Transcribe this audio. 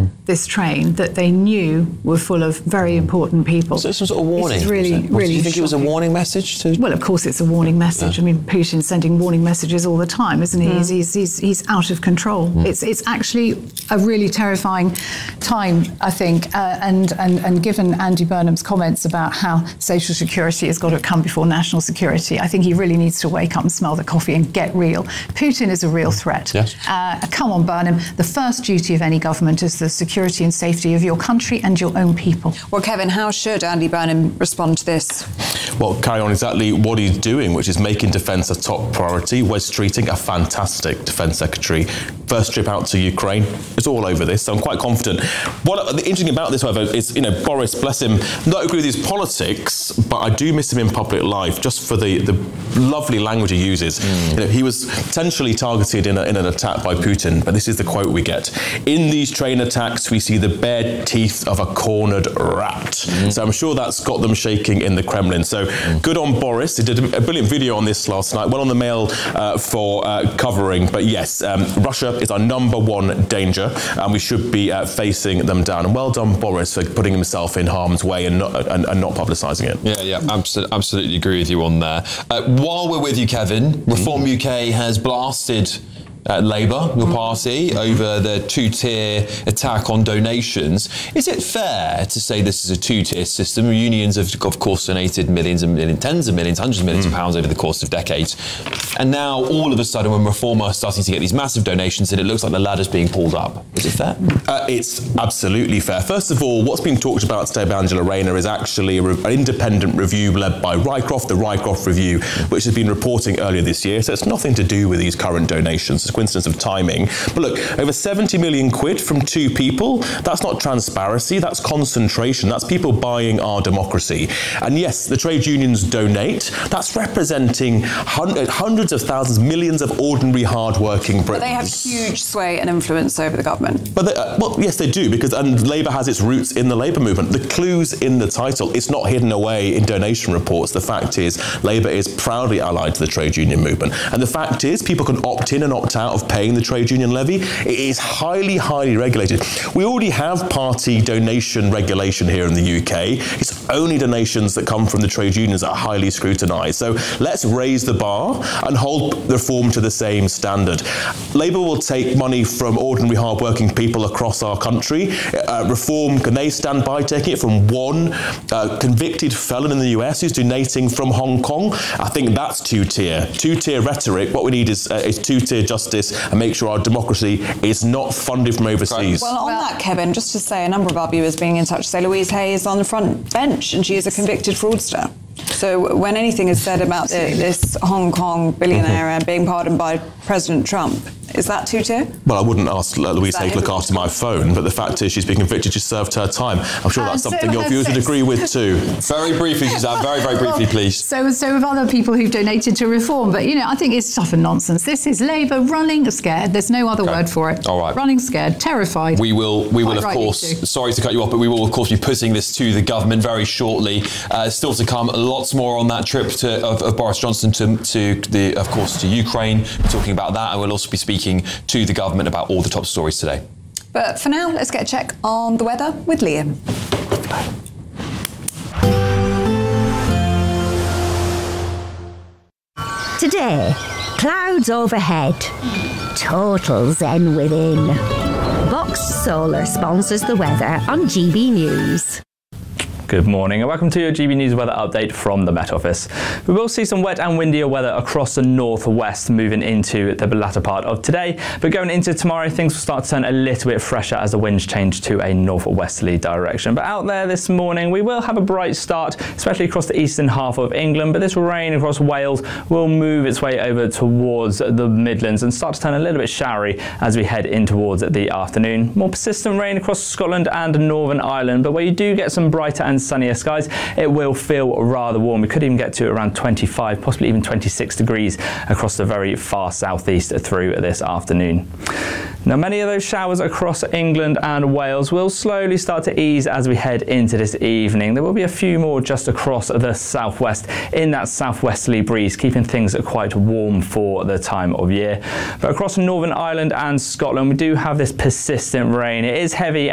this train that they knew were full of very important people. So it's some sort of warning. This is really do you think shocking. it was a warning message to? Well, of course it's a warning message. I mean, Putin's sending warning messages all the time, isn't he? He's out of control. It's actually a really terrifying time, I think, and given Andy Burnham's comments about how social security has got to come before national security, I think he really needs to wake up and smell the coffee and get real. Putin is a real threat. Yes. Come on, Burnham. The first duty of any government is the security and safety of your country and your own people. Well, Kevin, how should Andy Burnham respond to this? Well, carry on exactly what he's doing, which is making defence a top priority. Wes Streeting, a fantastic defence secretary. First trip out to Ukraine. It's all over this, so I'm quite confident. What the interesting about this, however, is, Boris, bless him, not agree with his politics, but I do miss him in public life just for the lovely language he uses. He was potentially targeted in an attack by Putin, but this is the quote we get. In these train attacks, we see the bared teeth of a cornered rat. So I'm sure that's got them shaking in the Kremlin. So good on Boris. He did a brilliant video on this last night. Well on the Mail for covering. But yes, Russia is our number one danger, and we should be facing them down. And well done, Boris, for putting himself in harm's way and not publicising it. Yeah, absolutely agree with you on there. While we're with you, Kevin, Reform UK has blasted Labour, your party, over the two-tier attack on donations. Is it fair to say this is a two-tier system? Unions have, of course, donated millions and millions, tens of millions, hundreds of millions of pounds over the course of decades. And now, all of a sudden, when Reform are starting to get these massive donations, it looks like the ladder's being pulled up. Is it fair? It's absolutely fair. First of all, what's being talked about today by Angela Rayner is actually an independent review led by Rycroft, the Rycroft Review, which has been reporting earlier this year. So it's nothing to do with these current donations. It's a coincidence of timing. But look, over 70 million quid from two people, that's not transparency, that's concentration. That's people buying our democracy. And yes, the trade unions donate. That's representing hundreds of thousands, millions of ordinary, hard-working Britons. But they have huge sway and influence over the government. But well, yes, they do, and Labour has its roots in the Labour movement. The clue's in the title. It's not hidden away in donation reports. The fact is, Labour is proudly allied to the trade union movement. And the fact is, people can opt in and opt out of paying the trade union levy. It is highly, highly regulated. We already have party donation regulation here in the UK. It's only donations that come from the trade unions that are highly scrutinised. So let's raise the bar and hold Reform to the same standard. Labour will take money from ordinary, hard-working people across our country. Reform, can they stand by taking it from one convicted felon in the US who's donating from Hong Kong? I think that's two-tier rhetoric. What we need is two-tier justice and make sure our democracy is not funded from overseas. Well, on that, Kevin, just to say, a number of our viewers being in touch say Louise Hay is on the front bench and she is a convicted fraudster. So when anything is said about this Hong Kong billionaire being pardoned by President Trump, is that two-tier? Well, I wouldn't ask Louise Hay to look after my phone, but the fact is she's been convicted, she's served her time. I'm sure that's something your viewers would agree with too. Very briefly, Suzanne, very briefly, please. So with other people who've donated to Reform, but I think it's stuff and nonsense. This is Labour running scared. There's no other word for it. All right. Running scared, terrified. We will of course, sorry to cut you off, but we will of course be putting this to the government very shortly. Still to come, lots more on that trip of Boris Johnson to Ukraine. We're talking about that, and we'll also be speaking to the government about all the top stories today. But for now, let's get a check on the weather with Liam. Today, clouds overhead, total zen within. Box Solar sponsors the weather on GB News. Good morning and welcome to your GB News weather update from the Met Office. We will see some wet and windier weather across the northwest moving into the latter part of today, but going into tomorrow things will start to turn a little bit fresher as the winds change to a northwesterly direction. But out there this morning we will have a bright start, especially across the eastern half of England, but this rain across Wales will move its way over towards the Midlands and start to turn a little bit showery as we head in towards the afternoon. More persistent rain across Scotland and Northern Ireland, but where you do get some brighter and sunnier skies, it will feel rather warm. We could even get to around 25, possibly even 26 degrees across the very far southeast through this afternoon. Now, many of those showers across England and Wales will slowly start to ease as we head into this evening. There will be a few more just across the southwest in that southwesterly breeze, keeping things quite warm for the time of year. But across Northern Ireland and Scotland, we do have this persistent rain. It is heavy